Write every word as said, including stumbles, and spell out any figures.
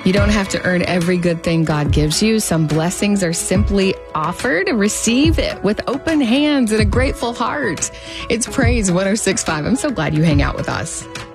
You don't have to earn every good thing God gives you. Some blessings are simply offered. Receive it with open hands and a grateful heart. It's Praise one oh six point five. I'm so glad you hang out with us.